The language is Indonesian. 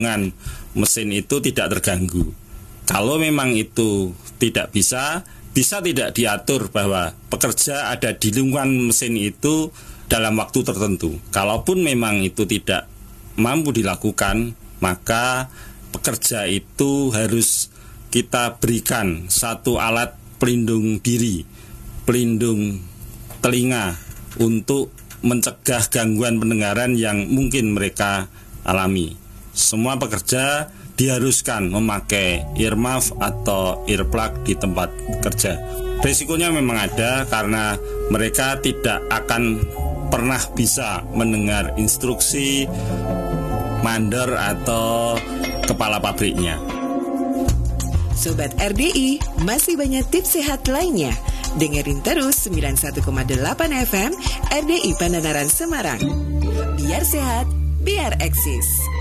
dengan mesin itu tidak terganggu. Kalau memang itu tidak bisa tidak diatur bahwa pekerja ada di lingkungan mesin itu dalam waktu tertentu. Kalaupun memang itu tidak mampu dilakukan, maka pekerja itu harus kita berikan satu alat pelindung diri, pelindung telinga untuk mencegah gangguan pendengaran yang mungkin mereka alami. Semua pekerja diharuskan memakai earmuff atau earplug di tempat kerja. Risikonya memang ada karena mereka tidak akan pernah bisa mendengar instruksi mandor atau kepala pabriknya. Sobat RDI, masih banyak tips sehat lainnya. Dengerin terus 91,8 FM RDI Pangandaran Semarang. Biar sehat, biar eksis.